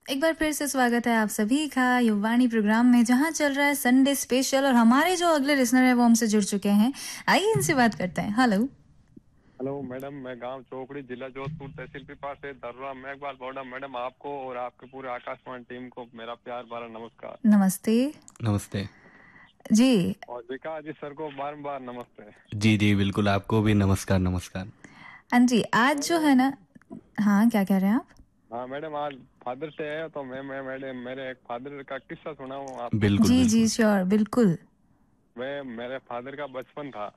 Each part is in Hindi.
एक बार फिर से स्वागत है आप सभी का युवाणी प्रोग्राम में, जहां चल रहा है संडे स्पेशल। और हमारे जो अगले लिसनर है वो हमसे जुड़ चुके हैं। आइए इनसे बात करते हैं। हेलो। हेलो मैडम, मैं गांव चौकड़ी, जिला जोधपुर, तहसील पिपा से दर्रा मेघवाल बोल। मैडम, आपको और आपके पूरे आकाशवाणी टीम को मेरा प्यार भरा नमस्कार। नमस्ते। नमस्ते। जी। और विकास जी सर को बार नमस्ते। जी जी बिल्कुल, आपको भी नमस्कार नमस्कार। हाँ जी, आज जो है ना। हाँ, क्या कह रहे हैं आप? हाँ मैडम, आज फादर डे है तो मैं मैडम मेरे एक फादर का किस्सा सुनाऊं आपको। बिल्कुल जी जी बिल्कुल। श्योर, बिल्कुल। मेरे फादर का बचपन था।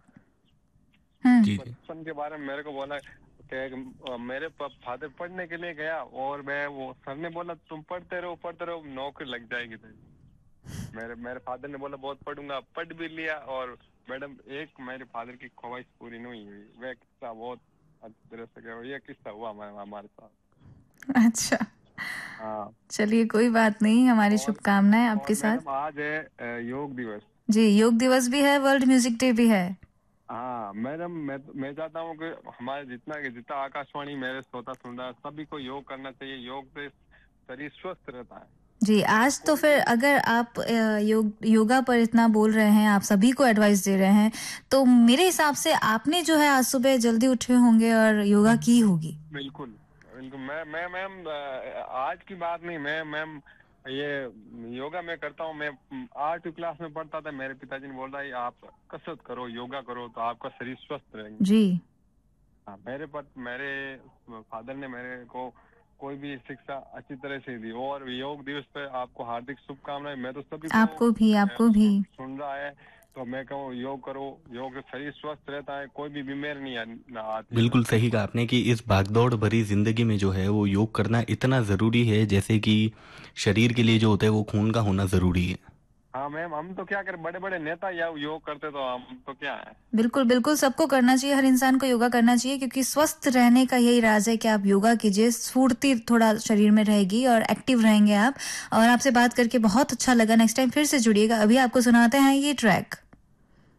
हम्म। जी जी। बचपन के बारे में मेरे को बोला कि मेरे फादर पढ़ने के लिए गया और मैं वो सर ने बोला तुम पढ़ते रहो नौकरी लग जाएगी तेरी। मेरे मेरे फादर ने बोला बहुत पढ़ूंगा, पढ़ भी लिया। और मैडम, एक मेरे फादर की ख्वाहिश पूरी नहीं हुई। वह किस्सा बहुत अच्छी तरह से गया, ये किस्सा हुआ हमारे साथ। अच्छा, हाँ। चलिए कोई बात नहीं, हमारी और शुभकामनाएं आपके और साथ। मैडम, आज है योग दिवस। जी, योग दिवस भी है, वर्ल्ड म्यूजिक डे भी है। हाँ मैडम, मैं चाहता हूँ कि हमारे जितना आकाशवाणी मेरे श्रोता सुन रहा है, सभी को योग करना चाहिए। योग से शरीर स्वस्थ रहता है। जी, आज तो कोई फिर भी अगर आप योगा पर इतना बोल रहे हैं, आप सभी को एडवाइस दे रहे हैं, तो मेरे हिसाब से आपने जो है आज सुबह जल्दी उठे होंगे और योगा की होगी। बिल्कुल बिल्कुल। मैं मैम, आज की बात नहीं, मैं मैम ये योगा मैं करता हूँ। मैं 8वीं क्लास में पढ़ता था, मेरे पिताजी ने बोला है आप कसरत करो, योगा करो तो आपका शरीर स्वस्थ रहेगा। जी। हाँ, मेरे फादर ने मेरे को कोई भी शिक्षा अच्छी तरह से दी। और योग दिवस पे आपको हार्दिक शुभकामनाएं। मैं तो सभी को आपको भी, आपको भी। सुन रहा है तो मैं कहूँ योग करो। योग से शरीर स्वस्थ रहता है, कोई भी बीमारी नहीं ना आती है ना बिल्कुल कुछ सही कहा होता आपने कि इस भागदौड़ भरी जिंदगी में जो है वो योग करना इतना ज़रूरी है, जैसे कि शरीर के लिए जो होता है वो खून का होना ज़रूरी है। है। हाँ मैम, हम तो क्या करें, बड़े बड़े नेता या योग करते तो हम तो क्या है। बिल्कुल बिल्कुल, सबको करना चाहिए, हर इंसान को योगा करना चाहिए, क्योंकि स्वस्थ रहने का यही राज है कि आप योगा कीजिए। स्फूर्ति थोड़ा शरीर में रहेगी और एक्टिव रहेंगे आप। और आपसे बात करके बहुत अच्छा लगा। नेक्स्ट टाइम फिर से जुड़िएगा। अभी आपको सुनाते हैं ये ट्रैक।